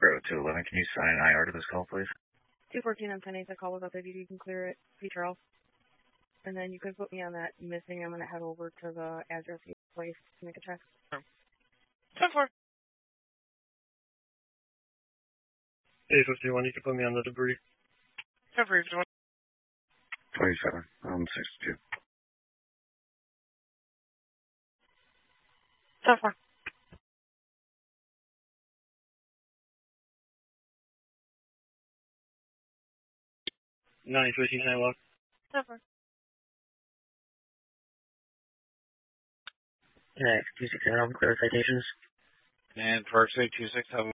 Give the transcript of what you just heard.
Pro 211, can you sign an IR to this call, please? 214 on 10 8, the call was updated. You can clear it, P. Charles. And then you can put me on that missing. I'm going to head over to the address you placed to make a check. 10-4. 851, you can put me on the debris. 10-4, 27, 62. 10-4. 93, can I walk? 10-4. Yeah, 267, clear citations. And Park State 267.